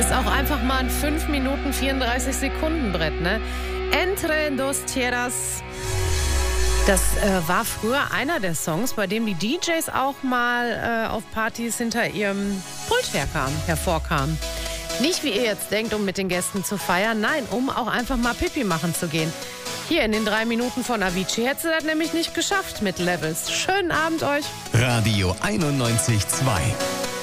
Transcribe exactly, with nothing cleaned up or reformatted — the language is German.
ist auch einfach mal ein fünf Minuten vierunddreißig Sekunden Brett, ne? Entre en dos tierras. Das äh, war früher einer der Songs, bei dem die D Js auch mal äh, auf Partys hinter ihrem Pult herkamen, hervorkamen. Nicht, wie ihr jetzt denkt, um mit den Gästen zu feiern, nein, um auch einfach mal Pipi machen zu gehen. Hier in den drei Minuten von Avicii hätte sie das nämlich nicht geschafft mit Levels. Schönen Abend euch. Radio einundneunzig Komma zwei.